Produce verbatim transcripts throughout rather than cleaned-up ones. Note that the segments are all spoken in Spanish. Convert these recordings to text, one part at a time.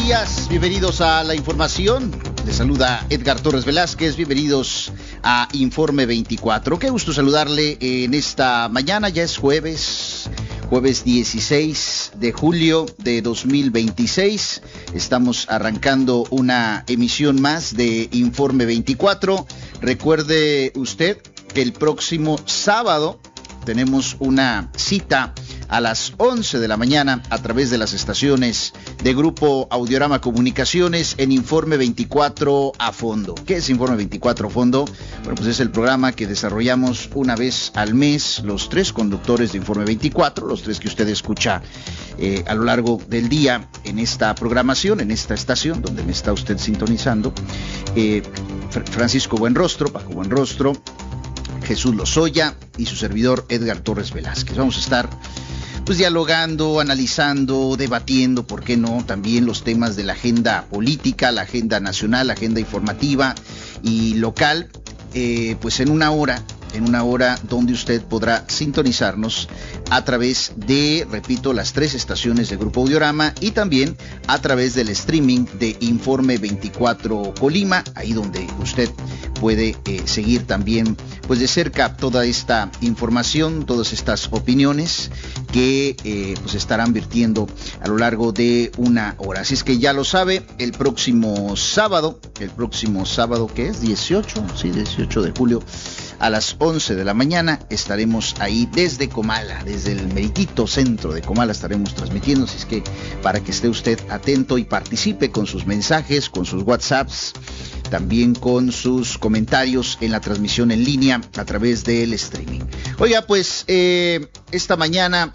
días, bienvenidos a la información. Les saluda Edgar Torres Velázquez, bienvenidos a Informe veinticuatro. Qué gusto saludarle en esta mañana, ya es jueves, jueves dieciséis de julio de dos mil veintiséis. Estamos arrancando una emisión más de Informe veinticuatro. Recuerde usted que el próximo sábado tenemos una cita a las once de la mañana a través de las estaciones de Grupo Audiorama Comunicaciones en Informe veinticuatro a fondo. ¿Qué es Informe veinticuatro a fondo? Bueno, pues es el programa que desarrollamos una vez al mes, los tres conductores de Informe veinticuatro, los tres que usted escucha eh, a lo largo del día en esta programación, en esta estación donde me está usted sintonizando. Eh, Francisco Buenrostro, Paco Buenrostro, Jesús Lozoya y su servidor Edgar Torres Velázquez. Vamos a estar pues dialogando, analizando, debatiendo, ¿por qué no? También los temas de la agenda política, la agenda nacional, la agenda informativa y local, eh, pues en una hora, en una hora donde usted podrá sintonizarnos a través de, repito, las tres estaciones de Grupo Audiorama y también a través del streaming de Informe veinticuatro Colima, ahí donde usted puede eh, seguir también pues de cerca toda esta información, todas estas opiniones que eh, pues estarán vertiendo a lo largo de una hora. Así es que ya lo sabe, el próximo sábado, el próximo sábado que es dieciocho, sí, dieciocho de julio, a las once de la mañana estaremos ahí desde Comala, desde el meritito centro de Comala estaremos transmitiendo, así es que para que esté usted atento y participe con sus mensajes, con sus WhatsApps, también con sus comentarios en la transmisión en línea a través del streaming. Oiga, pues eh, esta mañana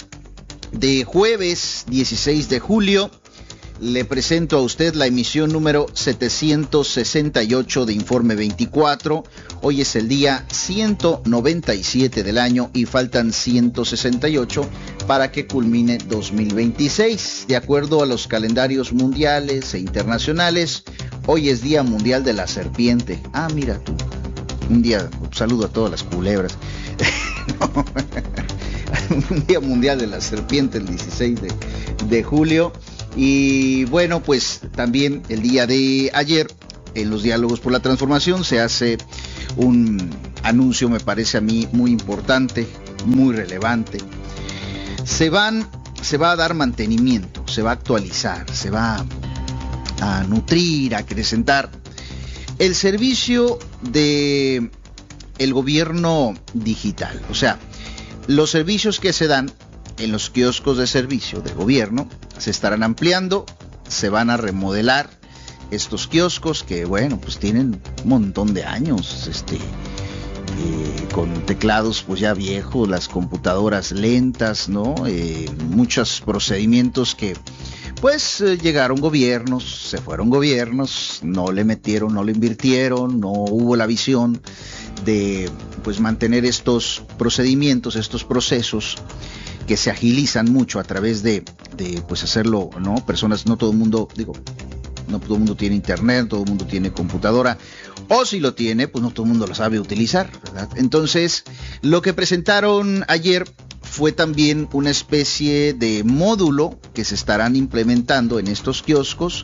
de jueves dieciséis de julio le presento a usted la emisión número setecientos sesenta y ocho de Informe veinticuatro. Hoy es el día ciento noventa y siete del año y faltan ciento sesenta y ocho para que culmine dos mil veintiséis. De acuerdo a los calendarios mundiales e internacionales, hoy es Día Mundial de la Serpiente. Ah, mira tú. Un día, un saludo a todas las culebras. No. Un Día Mundial de la Serpiente el dieciséis de, de julio. Y bueno, pues también el día de ayer, en los Diálogos por la Transformación, se hace un anuncio, me parece a mí, muy importante, muy relevante. Se van, se va a dar mantenimiento, se va a actualizar, se va a nutrir, a acrecentar el servicio de el gobierno digital. O sea, los servicios que se dan en los kioscos de servicio de gobierno se estarán ampliando, se van a remodelar estos kioscos que, bueno, pues tienen un montón de años, este, eh, con teclados pues ya viejos, las computadoras lentas, ¿no? Eh, muchos procedimientos que pues eh, llegaron gobiernos, se fueron gobiernos, no le metieron, no le invirtieron, no hubo la visión de pues mantener estos procedimientos, estos procesos que se agilizan mucho a través de, de pues hacerlo, ¿no? Personas, no todo el mundo, digo, no todo el mundo tiene internet, todo el mundo tiene computadora, o si lo tiene, pues no todo el mundo lo sabe utilizar, ¿verdad? Entonces, lo que presentaron ayer fue también una especie de módulo que se estarán implementando en estos kioscos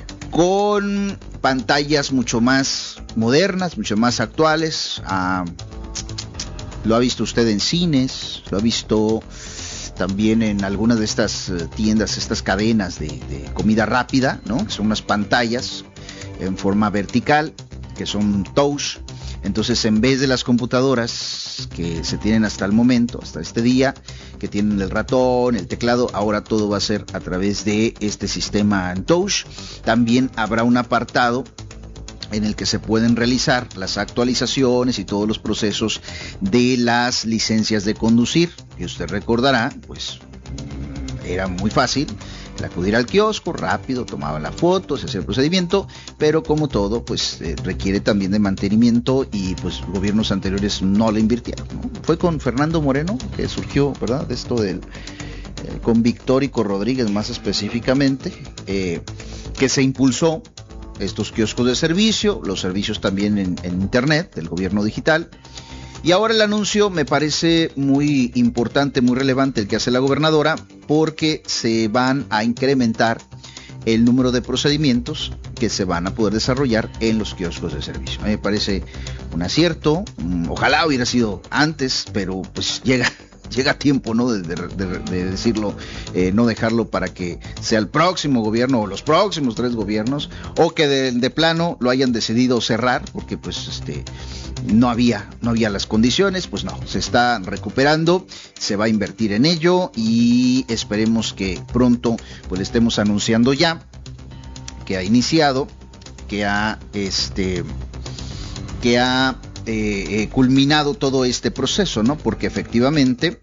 con pantallas mucho más modernas, mucho más actuales. Ah, lo ha visto usted en cines, lo ha visto también en algunas de estas tiendas, estas cadenas de, de comida rápida, ¿no? Que son unas pantallas en forma vertical, que son touch. Entonces, en vez de las computadoras que se tienen hasta el momento, hasta este día, que tienen el ratón, el teclado, ahora todo va a ser a través de este sistema touch. También habrá un apartado en el que se pueden realizar las actualizaciones y todos los procesos de las licencias de conducir, que usted recordará, pues era muy fácil el acudir al kiosco, rápido, tomaba la foto, se hacía el procedimiento, pero como todo, pues eh, requiere también de mantenimiento y pues gobiernos anteriores no le invirtieron, ¿no? Fue con Fernando Moreno que surgió, ¿verdad?, de esto del, eh, con Victórico Rodríguez más específicamente, eh, que se impulsó estos kioscos de servicio, los servicios también en, en internet, del gobierno digital. Y ahora el anuncio me parece muy importante, muy relevante el que hace la gobernadora, porque se van a incrementar el número de procedimientos que se van a poder desarrollar en los kioscos de servicio. A mí me parece un acierto, ojalá hubiera sido antes, pero pues llega... Llega tiempo, ¿no? De, de, de, de decirlo, eh, no dejarlo para que sea el próximo gobierno o los próximos tres gobiernos, o que de, de plano lo hayan decidido cerrar, porque pues este no había, no había las condiciones. Pues no, se está recuperando, se va a invertir en ello y esperemos que pronto pues le estemos anunciando ya que ha iniciado, que ha este, que ha Eh, eh, culminado todo este proceso, ¿no? Porque efectivamente,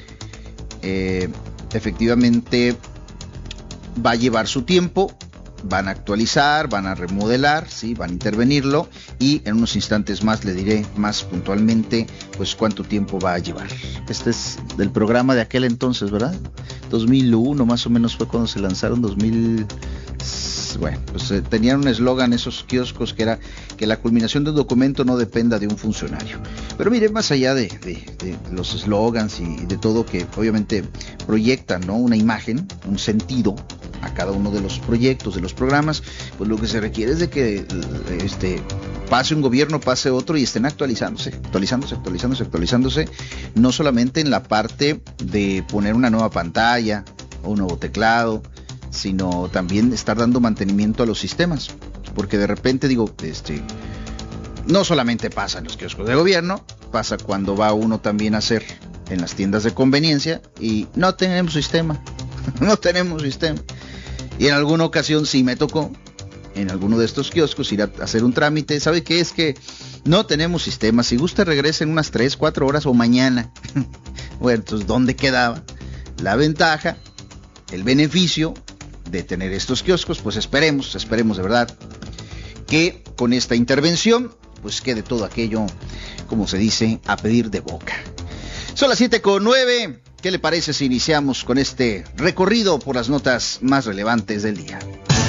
eh, efectivamente va a llevar su tiempo, van a actualizar, van a remodelar, sí, van a intervenirlo y en unos instantes más le diré más puntualmente, pues cuánto tiempo va a llevar. Este es del programa de aquel entonces, ¿verdad? dos mil uno más o menos fue cuando se lanzaron, dos mil. Bueno, pues eh, tenían un eslogan esos kioscos que era que la culminación de un documento no dependa de un funcionario. Pero mire, más allá de, de, de los eslogans y de todo que obviamente proyectan, ¿no?, una imagen, un sentido a cada uno de los proyectos, de los programas, pues lo que se requiere es de que este pase un gobierno, pase otro y estén actualizándose, actualizándose, actualizándose, actualizándose, no solamente en la parte de poner una nueva pantalla o un nuevo teclado, sino también estar dando mantenimiento a los sistemas, porque de repente digo, este, no solamente pasa en los kioscos de gobierno, pasa cuando va uno también a hacer en las tiendas de conveniencia y no tenemos sistema, no tenemos sistema. Y en alguna ocasión sí me tocó, en alguno de estos kioscos, ir a hacer un trámite. ¿Sabe qué? Es que no tenemos sistema, si gusta regrese en unas tres, cuatro horas o mañana. Bueno, entonces, ¿dónde quedaba la ventaja, el beneficio de tener estos kioscos? Pues esperemos, esperemos de verdad que con esta intervención pues quede todo aquello, como se dice, a pedir de boca. Son las siete con nueve. ¿Qué le parece si iniciamos con este recorrido por las notas más relevantes del día?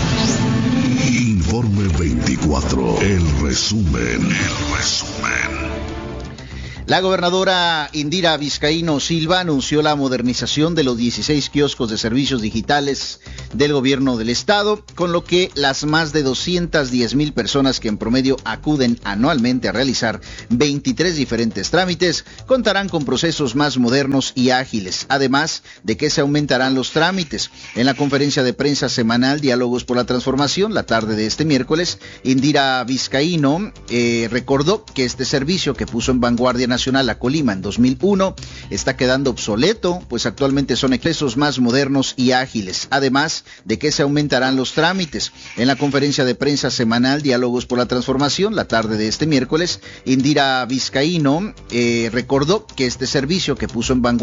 Informe veinticuatro, el resumen, el resumen. La gobernadora Indira Vizcaíno Silva anunció la modernización de los dieciséis kioscos de servicios digitales del gobierno del estado, con lo que las más de doscientas diez mil personas que en promedio acuden anualmente a realizar veintitrés diferentes trámites contarán con procesos más modernos y ágiles, además de que se aumentarán los trámites. En la conferencia de prensa semanal Diálogos por la Transformación, la tarde de este miércoles, Indira Vizcaíno eh, recordó que este servicio, que puso en vanguardia nacional a Colima en dos mil uno, está quedando obsoleto, pues actualmente son excesos más modernos y ágiles, además de que se aumentarán los trámites. En la conferencia de prensa semanal Diálogos por la Transformación, la tarde de este miércoles, Indira Vizcaíno eh, recordó que este servicio, que puso en vanguardia